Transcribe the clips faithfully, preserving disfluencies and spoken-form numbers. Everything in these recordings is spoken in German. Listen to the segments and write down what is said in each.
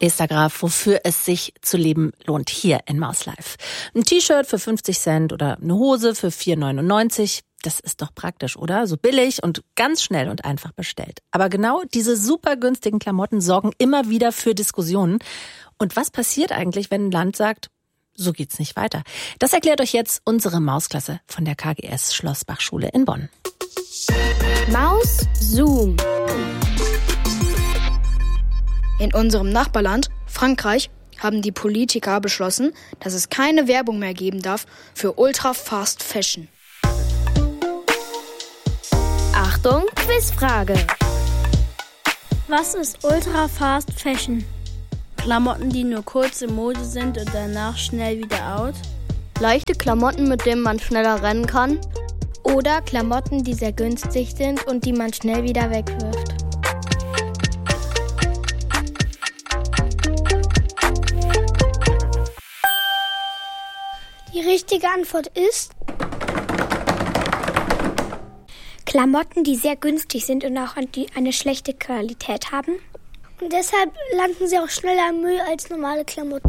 Esther Graf, wofür es sich zu leben lohnt hier in Mauslife. Ein T-Shirt für fünfzig Cent oder eine Hose für vier neunundneunzig. Das ist doch praktisch, oder? So billig und ganz schnell und einfach bestellt. Aber genau diese super günstigen Klamotten sorgen immer wieder für Diskussionen. Und was passiert eigentlich, wenn ein Land sagt, so geht's nicht weiter? Das erklärt euch jetzt unsere Mausklasse von der K G S Schlossbach-Schule in Bonn. Maus Zoom. In unserem Nachbarland, Frankreich, haben die Politiker beschlossen, dass es keine Werbung mehr geben darf für Ultra-Fast Fashion. Achtung, Quizfrage. Was ist Ultra-Fast Fashion? Klamotten, die nur kurz in Mode sind und danach schnell wieder out. Leichte Klamotten, mit denen man schneller rennen kann. Oder Klamotten, die sehr günstig sind und die man schnell wieder wegwirft. Die richtige Antwort ist Klamotten, die sehr günstig sind und auch eine schlechte Qualität haben. Und deshalb landen sie auch schneller im Müll als normale Klamotten.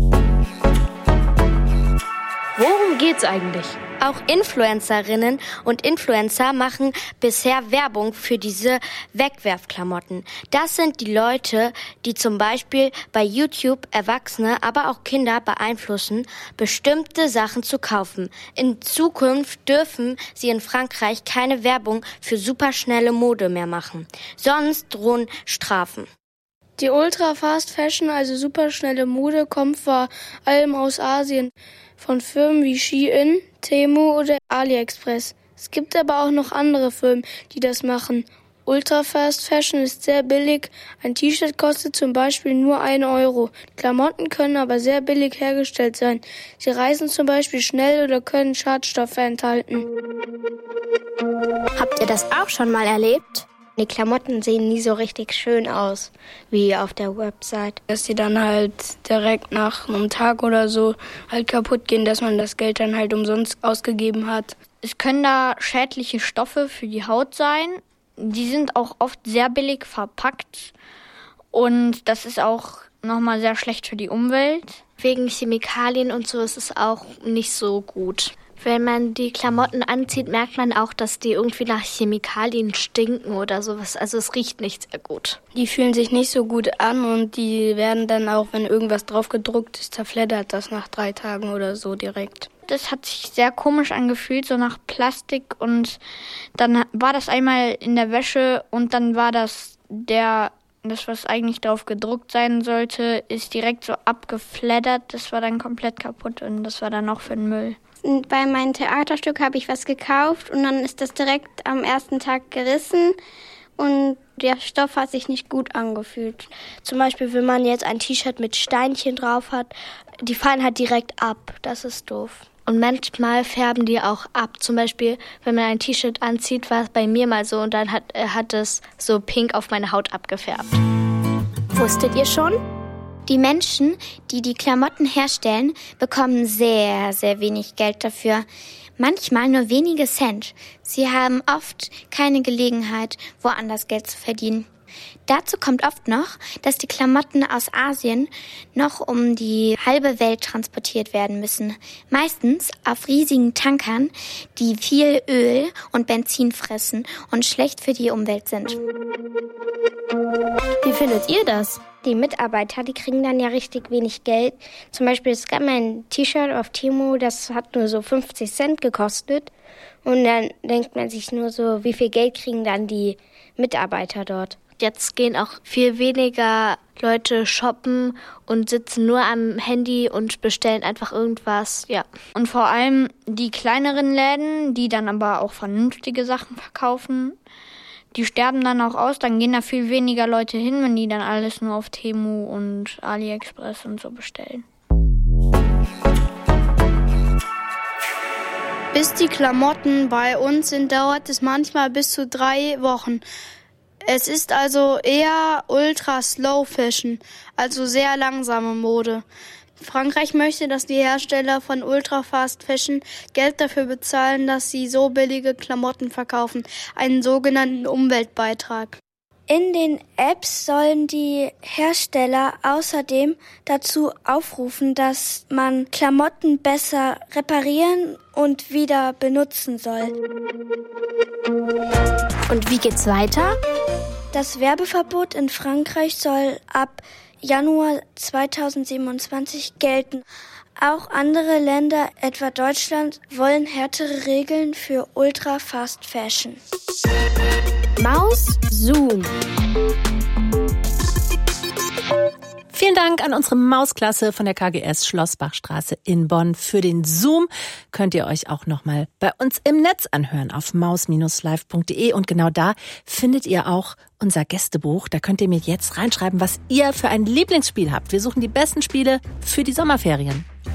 Worum geht's eigentlich? Auch Influencerinnen und Influencer machen bisher Werbung für diese Wegwerfklamotten. Das sind die Leute, die zum Beispiel bei YouTube Erwachsene, aber auch Kinder beeinflussen, bestimmte Sachen zu kaufen. In Zukunft dürfen sie in Frankreich keine Werbung für superschnelle Mode mehr machen. Sonst drohen Strafen. Die Ultra-Fast-Fashion, also superschnelle Mode, kommt vor allem aus Asien, von Firmen wie Shein, Temu oder AliExpress. Es gibt aber auch noch andere Firmen, die das machen. Ultra-Fast-Fashion ist sehr billig. Ein T-Shirt kostet zum Beispiel nur ein Euro. Klamotten können aber sehr billig hergestellt sein. Sie reißen zum Beispiel schnell oder können Schadstoffe enthalten. Habt ihr das auch schon mal erlebt? Die Klamotten sehen nie so richtig schön aus, wie auf der Website. Dass die dann halt direkt nach einem Tag oder so halt kaputt gehen, dass man das Geld dann halt umsonst ausgegeben hat. Es können da schädliche Stoffe für die Haut sein. Die sind auch oft sehr billig verpackt. Und das ist auch nochmal sehr schlecht für die Umwelt. Wegen Chemikalien und so ist es auch nicht so gut. Wenn man die Klamotten anzieht, merkt man auch, dass die irgendwie nach Chemikalien stinken oder sowas. Also es riecht nicht sehr gut. Die fühlen sich nicht so gut an und die werden dann auch, wenn irgendwas drauf gedruckt ist, zerfleddert das nach drei Tagen oder so direkt. Das hat sich sehr komisch angefühlt, so nach Plastik. Und dann war das einmal in der Wäsche und dann war das der... Das, was eigentlich drauf gedruckt sein sollte, ist direkt so abgefleddert. Das war dann komplett kaputt und das war dann auch für den Müll. Bei meinem Theaterstück habe ich was gekauft und dann ist das direkt am ersten Tag gerissen und der Stoff hat sich nicht gut angefühlt. Zum Beispiel, wenn man jetzt ein T-Shirt mit Steinchen drauf hat, die fallen halt direkt ab. Das ist doof. Und manchmal färben die auch ab. Zum Beispiel, wenn man ein T-Shirt anzieht, war es bei mir mal so und dann hat, äh, hat es so pink auf meine Haut abgefärbt. Wusstet ihr schon? Die Menschen, die die Klamotten herstellen, bekommen sehr, sehr wenig Geld dafür. Manchmal nur wenige Cent. Sie haben oft keine Gelegenheit, woanders Geld zu verdienen. Dazu kommt oft noch, dass die Klamotten aus Asien noch um die halbe Welt transportiert werden müssen. Meistens auf riesigen Tankern, die viel Öl und Benzin fressen und schlecht für die Umwelt sind. Wie findet ihr das? Die Mitarbeiter, die kriegen dann ja richtig wenig Geld. Zum Beispiel, es gab mal ein T-Shirt auf Temu, das hat nur so fünfzig Cent gekostet. Und dann denkt man sich nur so, wie viel Geld kriegen dann die Mitarbeiter dort? Jetzt gehen auch viel weniger Leute shoppen und sitzen nur am Handy und bestellen einfach irgendwas, ja. Und vor allem die kleineren Läden, die dann aber auch vernünftige Sachen verkaufen, die sterben dann auch aus. Dann gehen da viel weniger Leute hin, wenn die dann alles nur auf Temu und AliExpress und so bestellen. Bis die Klamotten bei uns sind, dauert es manchmal bis zu drei Wochen. Es ist also eher Ultra-Slow-Fashion, also sehr langsame Mode. Frankreich möchte, dass die Hersteller von Ultra-Fast-Fashion Geld dafür bezahlen, dass sie so billige Klamotten verkaufen, einen sogenannten Umweltbeitrag. In den Apps sollen die Hersteller außerdem dazu aufrufen, dass man Klamotten besser reparieren und wieder benutzen soll. Und wie geht's weiter? Das Werbeverbot in Frankreich soll ab Januar zweitausendsiebenundzwanzig gelten. Auch andere Länder, etwa Deutschland, wollen härtere Regeln für Ultra Fast Fashion. Maus Zoom. Vielen Dank an unsere Mausklasse von der K G S Schlossbachstraße in Bonn. Für den Zoom könnt ihr euch auch nochmal bei uns im Netz anhören auf maus Bindestrich live punkt de. Und genau da findet ihr auch unser Gästebuch. Da könnt ihr mir jetzt reinschreiben, was ihr für ein Lieblingsspiel habt. Wir suchen die besten Spiele für die Sommerferien.